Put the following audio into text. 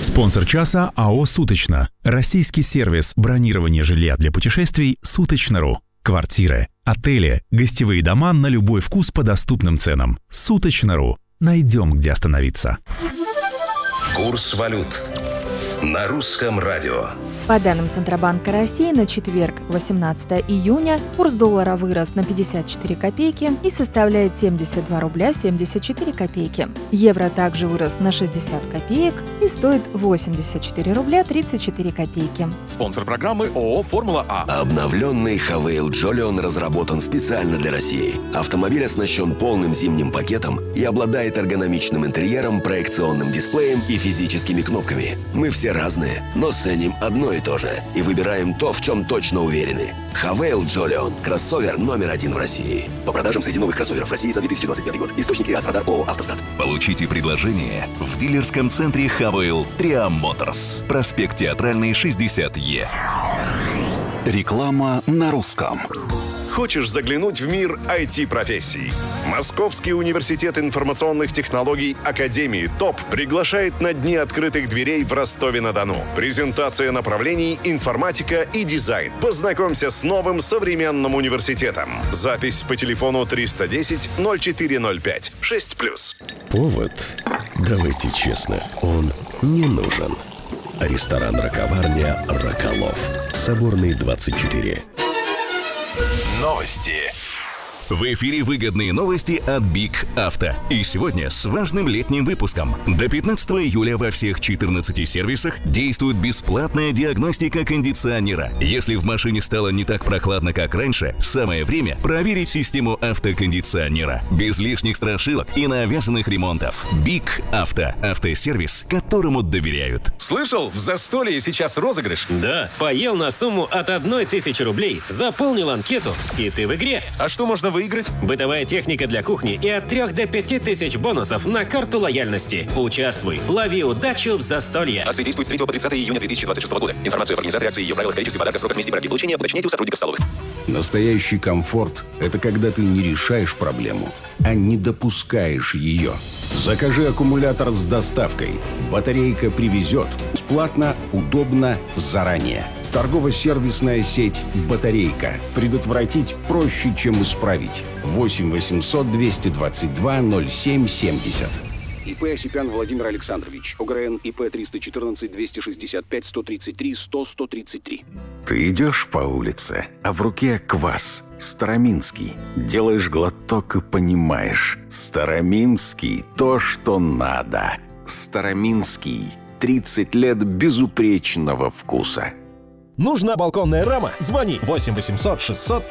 Спонсор часа АО «Суточно». Российский сервис бронирования жилья для путешествий «Суточно.ру». Квартиры, отели, гостевые дома на любой вкус по доступным ценам. «Суточно.ру». Найдем, где остановиться. Курс валют на русском радио. По данным Центробанка России, на четверг, 18 июня, курс доллара вырос на 54 копейки и составляет 72 рубля 74 копейки. Евро также вырос на 60 копеек и стоит 84 рубля 34 копейки. Спонсор программы ООО «Формула А». Обновленный Хавейл Джолион разработан специально для России. Автомобиль оснащен полным зимним пакетом и обладает эргономичным интерьером, проекционным дисплеем и физическими кнопками. Мы все разные, но ценим одно и то же. И выбираем то, в чем точно уверены. Хавейл Джолион. Кроссовер номер 1 в России. По продажам среди новых кроссоверов в России за 2025 год. Источники АС-Радар ООО «Автостат». Получите предложение в дилерском центре Хавейл Триам Моторс. Проспект Театральный, 60Е. Реклама на русском. Хочешь заглянуть в мир IT-профессий? Московский университет информационных технологий Академии ТОП приглашает на Дни открытых дверей в Ростове-на-Дону. Презентация направлений информатика и дизайн. Познакомься с новым современным университетом. Запись по телефону 310 0405 6+. Повод, давайте честно, он не нужен. Ресторан-раковарня «Роколов». Соборный, 24. Новости. В эфире выгодные новости от Биг Авто. И сегодня с важным летним выпуском. До 15 июля во всех 14 сервисах действует бесплатная диагностика кондиционера. Если в машине стало не так прохладно, как раньше, самое время проверить систему автокондиционера. Без лишних страшилок и навязанных ремонтов. Биг Авто. Автосервис, которому доверяют. Слышал? В застолье сейчас розыгрыш. Да, поел на сумму от 1000 рублей, заполнил анкету, и ты в игре. А что можно выиграть? Бытовая техника для кухни и от 3 до 5 тысяч бонусов на карту лояльности. Участвуй, лови удачу в застолье. Акция действует с 3 по 30 июня 2026 года. Информацию об организации акции и ее правилах, количестве подарков, сроках, месте и получения уточняйте у сотрудников столовых. Настоящий комфорт – это когда ты не решаешь проблему, а не допускаешь ее. Закажи аккумулятор с доставкой. Батарейка привезет. Бесплатно, удобно, заранее. Торгово-сервисная сеть «Батарейка». Предотвратить проще, чем исправить. 8 800 222 07 70. ИП Осипян Владимир Александрович. ОГРН ИП 314 265 133 100 133. Ты идешь по улице, а в руке квас. Староминский. Делаешь глоток и понимаешь. Староминский – то, что надо. Староминский. 30 лет безупречного вкуса. Нужна балконная рама? Звони 8 800 600